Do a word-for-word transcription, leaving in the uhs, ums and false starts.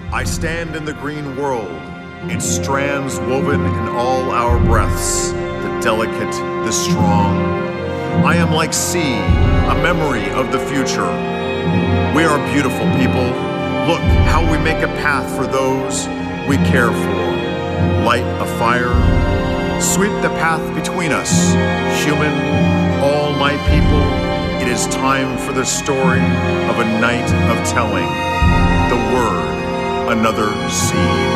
I stand in the green world, its strands woven in all our breaths, the delicate, the strong. I am like sea, a memory of the future. We are beautiful people. Look how we make a path for those we care for. Light a fire, sweep the path between us. Human, all my people, it is time for the story of a night of telling. The word, another seed.